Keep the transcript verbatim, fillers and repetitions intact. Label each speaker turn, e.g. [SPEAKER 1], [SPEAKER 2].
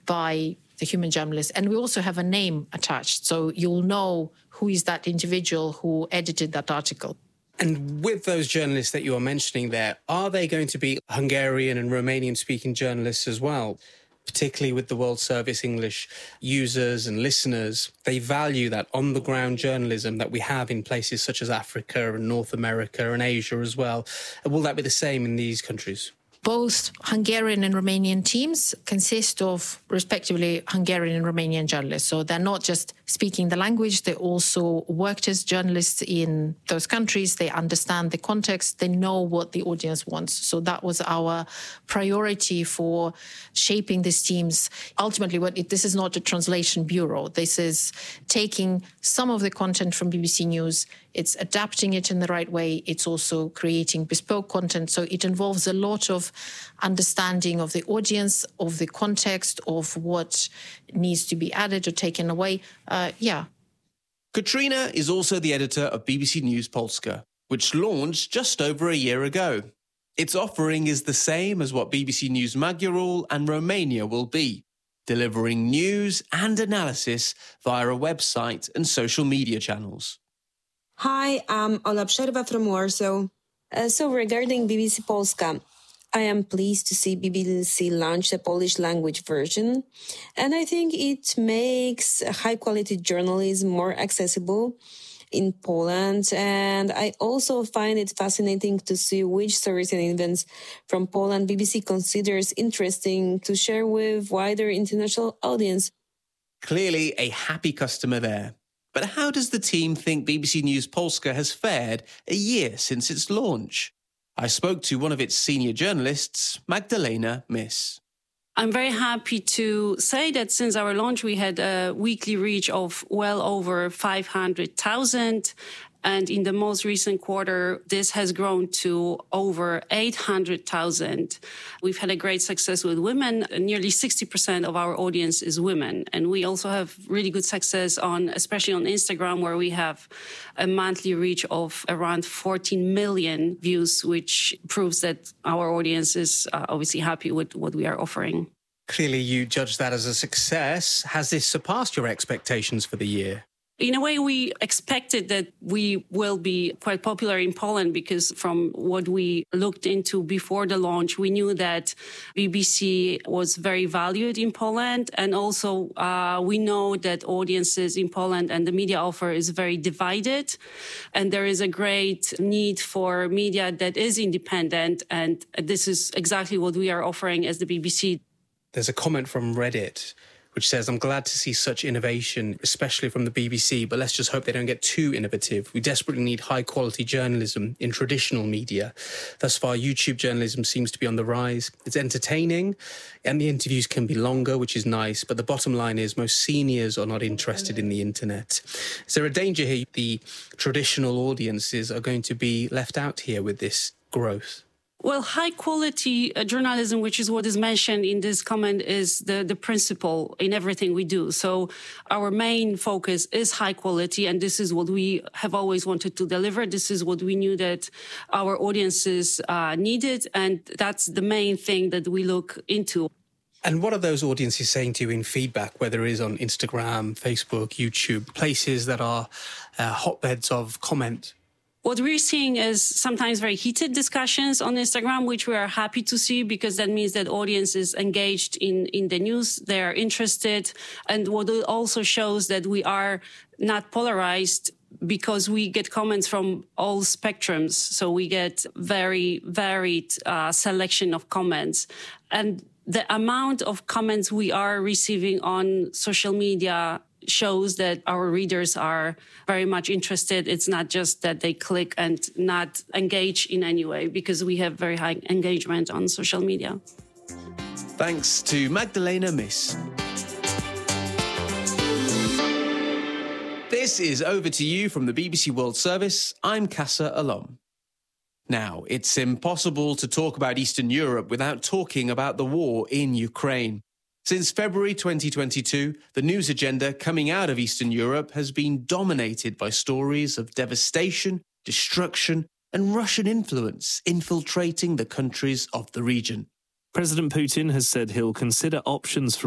[SPEAKER 1] by the human journalist. And we also have a name attached, so you'll know who is that individual who edited that article.
[SPEAKER 2] And with those journalists that you are mentioning there, are they going to be Hungarian and Romanian-speaking journalists as well? Particularly with the World Service English users and listeners, they value that on-the-ground journalism that we have in places such as Africa and North America and Asia as well. Will that be the same in these countries?
[SPEAKER 1] Both Hungarian and Romanian teams consist of, respectively, Hungarian and Romanian journalists. So they're not just speaking the language, they also worked as journalists in those countries. They understand the context, they know what the audience wants. So that was our priority for shaping these teams. Ultimately, what it, this is not a translation bureau. This is taking some of the content from B B C News, it's adapting it in the right way. It's also creating bespoke content. So it involves a lot of understanding of the audience, of the context, of what needs to be added or taken away. Uh, yeah.
[SPEAKER 3] Katrina is also the editor of B B C News Polska, which launched just over a year ago. Its offering is the same as what B B C News Magyarul and Romania will be, delivering news and analysis via a website and social media channels.
[SPEAKER 4] Hi, I'm Ola Przerwa from Warsaw. Uh, so regarding B B C Polska, I am pleased to see B B C launch a Polish language version, and I think it makes high-quality journalism more accessible in Poland. And I also find it fascinating to see which stories and events from Poland B B C considers interesting to share with wider international audience.
[SPEAKER 3] Clearly a happy customer there. But how does the team think B B C News Polska has fared a year since its launch? I spoke to one of its senior journalists, Magdalena Miss.
[SPEAKER 5] I'm very happy to say that since our launch, we had a weekly reach of well over five hundred thousand. And in the most recent quarter, this has grown to over eight hundred thousand. We've had a great success with women. Nearly sixty percent of our audience is women. And we also have really good success on, especially on Instagram, where we have a monthly reach of around fourteen million views, which proves that our audience is uh, obviously happy with what we are offering.
[SPEAKER 2] Clearly, you judge that as a success. Has this surpassed your expectations for the year?
[SPEAKER 5] In a way, we expected that we will be quite popular in Poland because from what we looked into before the launch, we knew that B B C was very valued in Poland. And also, uh, we know that audiences in Poland and the media offer is very divided. And there is a great need for media that is independent. And this is exactly what we are offering as the B B C.
[SPEAKER 2] There's a comment from Reddit which says, I'm glad to see such innovation, especially from the B B C, but let's just hope they don't get too innovative. We desperately need high-quality journalism in traditional media. Thus far, YouTube journalism seems to be on the rise. It's entertaining, and the interviews can be longer, which is nice, but the bottom line is most seniors are not interested in the internet. Is there a danger here the traditional audiences are going to be left out here with this growth?
[SPEAKER 5] Well, high-quality uh, journalism, which is what is mentioned in this comment, is the, the principle in everything we do. So our main focus is high quality, and this is what we have always wanted to deliver. This is what we knew that our audiences uh, needed, and that's the main thing that we look into.
[SPEAKER 2] And what are those audiences saying to you in feedback, whether it is on Instagram, Facebook, YouTube, places that are uh, hotbeds of comment?
[SPEAKER 5] What we're seeing is sometimes very heated discussions on Instagram, which we are happy to see because that means that audience is engaged in, in the news. They are interested. And what it also shows that we are not polarized because we get comments from all spectrums. So we get very varied uh, selection of comments. And the amount of comments we are receiving on social media shows that our readers are very much interested. It's not just that they click and not engage in any way, because we have very high engagement on social media.
[SPEAKER 3] Thanks to Magdalena Miss. This is Over to You from the B B C World Service. I'm Casa Alom. Now, it's impossible to talk about Eastern Europe without talking about the war in Ukraine. Since February twenty twenty-two, the news agenda coming out of Eastern Europe has been dominated by stories of devastation, destruction, and Russian influence infiltrating the countries of the region.
[SPEAKER 6] President Putin has said he'll consider options for